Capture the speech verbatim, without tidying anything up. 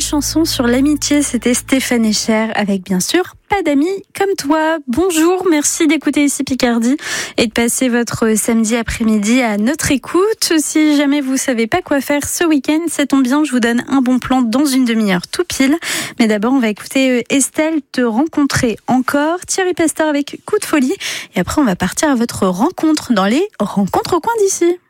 chanson sur l'amitié, c'était Stéphane Echer avec bien sûr Pas d'amis comme toi. Bonjour, merci d'écouter ici Picardie et de passer votre samedi après-midi à notre écoute. Si jamais vous savez pas quoi faire ce week-end, ça tombe bien, je vous donne un bon plan dans une demi-heure tout pile. Mais d'abord, on va écouter Estelle te rencontrer encore, Thierry Pastor avec Coup de folie. Et après, on va partir à votre rencontre dans les rencontres au coin d'ici.